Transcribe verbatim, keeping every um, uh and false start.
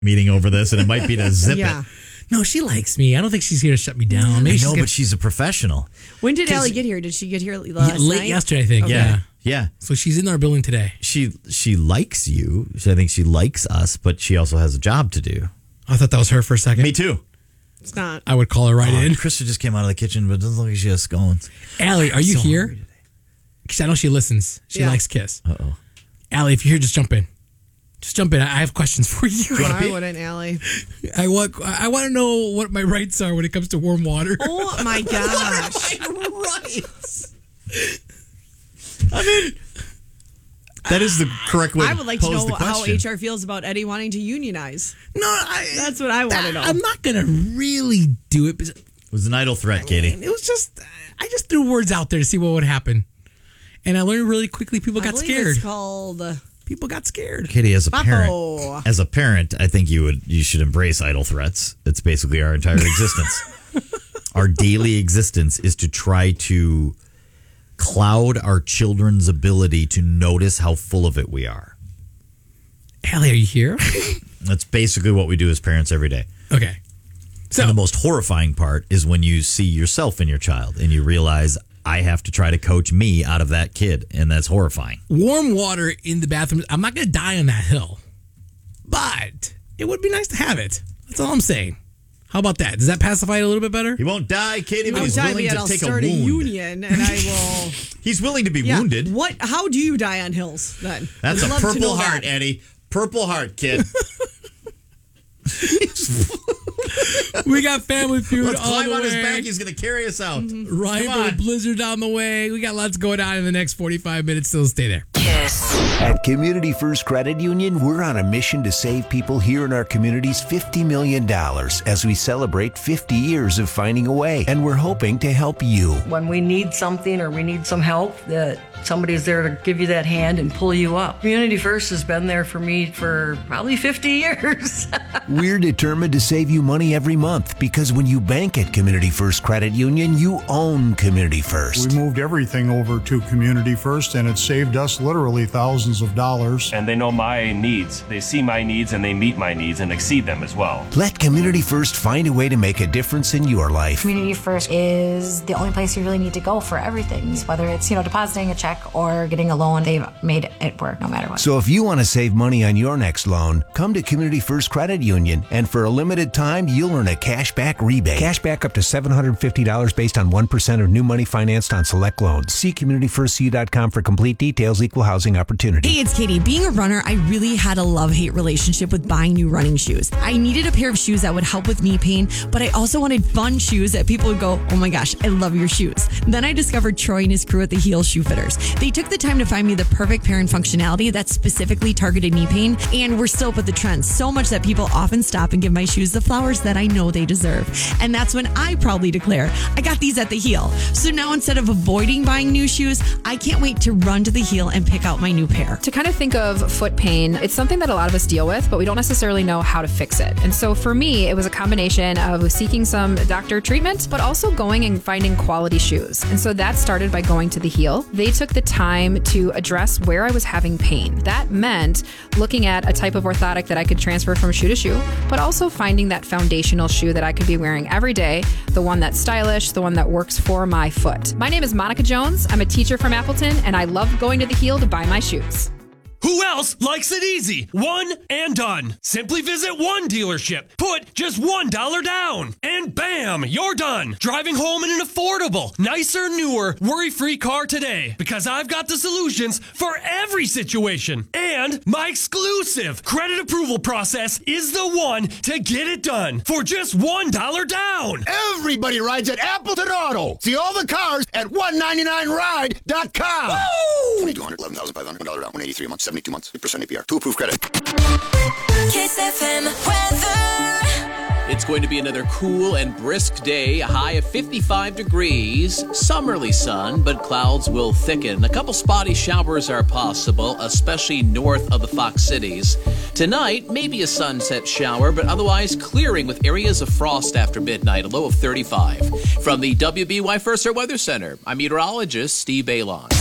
meeting over this, and it might be to zip yeah. it. No, she likes me. I don't think she's here to shut me down. Maybe I she's know, gonna, but she's a professional. When did Allie get here? Did she get here yeah, last late night? yesterday, I think. Okay. Yeah. Yeah. So she's in our building today. She she likes you. I think she likes us, but she also has a job to do. I thought that was her for a second. Me too. It's not. I would call her right Oh, in. Krista just came out of the kitchen, but it doesn't look like she has scones. Allie, are you So here? hungry today. Because I know she listens. She Yeah. likes Kiss. Uh-oh. Allie, if you're here, just jump in. Just jump in. I have questions for you. Why wouldn't Allie? I want I want to know what my rights are when it comes to warm water. Oh my gosh. rights? I mean, that is the correct way I to would like to pose know the how question. H R feels about Eddie wanting to unionize. No, I, That's what I want to know. I'm not going to really do it. Because It was an idle threat, Katie. it was just, I just threw words out there to see what would happen. And I learned really quickly people I got believe scared. It's called uh, People got scared. Katie, as a Papo. parent, as a parent, I think you would you should embrace idle threats. It's basically our entire existence. Our daily existence is to try to cloud our children's ability to notice how full of it we are. Allie, are you here? That's basically what we do as parents every day. Okay. So And the most horrifying part is when you see yourself in your child and you realize I have to try to coach me out of that kid, and that's horrifying. warm water in the bathroom. I'm not going to die on that hill, but it would be nice to have it. That's all I'm saying. How about that? Does that pacify it a little bit better? He won't die, Katie, but I'll he's die, willing but to I'll take a start a, wound. union, and I will. He's willing to be Yeah. wounded. What? How do you die on hills then? That's I'd a love to purple know heart, that. Eddie. Purple heart, kid. We got Family Feud Let's all climb the on way. his back. He's going to carry us out. Ryan Come for the on. Blizzard on the way. We got lots going on in the next forty-five minutes. Still stay there. Kiss. At Community First Credit Union, we're on a mission to save people here in our communities fifty million dollars as we celebrate fifty years of finding a way. And we're hoping to help you. When we need something or we need some help, that somebody's there to give you that hand and pull you up. Community First has been there for me for probably fifty years. We're determined to save you money every month because when you bank at Community First Credit Union, you own Community First. We moved everything over to Community First, and it saved us literally thousands of dollars. And they know my needs. They see my needs and they meet my needs and exceed them as well. Let Community First find a way to make a difference in your life. Community First is the only place you really need to go for everything. Whether it's, you know, depositing a check or getting a loan, they've made it work no matter what. So if you want to save money on your next loan, come to Community First Credit Union, and for a limited time, you'll earn a cashback rebate. Cashback up to seven hundred fifty dollars based on one percent of new money financed on select loans. See community first c u dot com for complete details. Equal housing opportunity. Hey, it's Katie. Being a runner, I really had a love-hate relationship with buying new running shoes. I needed a pair of shoes that would help with knee pain, but I also wanted fun shoes that people would go, oh my gosh, I love your shoes. Then I discovered Troy and his crew at the Heel Shoe Fitters. They took the time to find me the perfect pair and functionality that specifically targeted knee pain, and we're still up with the trends, so much that people often stop and give my shoes the flowers that I know they deserve. And that's when I proudly declare, I got these at the Heel. So now instead of avoiding buying new shoes, I can't wait to run to the Heel and pick out my new pair. To kind of think of foot pain, it's something that a lot of us deal with, but we don't necessarily know how to fix it. And so for me, it was a combination of seeking some doctor treatment, but also going and finding quality shoes. And so that started by going to the Heel. They took the time to address where I was having pain. That meant looking at a type of orthotic that I could transfer from shoe to shoe, but also finding that foundational shoe that I could be wearing every day, the one that's stylish, the one that works for my foot. My name is Monica Jones. I'm a teacher from Appleton, and I love going to the Heel to buy my shoes. Who else likes it easy? One and done. Simply visit one dealership. Put just one dollar down. And bam, you're done. Driving home in an affordable, nicer, newer, worry-free car today. Because I've got the solutions for every situation. And my exclusive credit approval process is the one to get it done. For just one dollar down. Everybody rides at Appleton Auto. See all the cars at one ninety-nine ride dot com. twenty-two hundred, eleven thousand five hundred, one dollar down, one eighty-three a month, seventy-two months, eight percent A P R. Two approved credit. Kiss F M weather. It's going to be another cool and brisk day, a high of fifty-five degrees, summerly sun, but clouds will thicken. A couple spotty showers are possible, especially north of the Fox Cities. Tonight, maybe a sunset shower, but otherwise clearing with areas of frost after midnight, a low of thirty-five. From the W B Y First Air Weather Center, I'm meteorologist Steve Balon.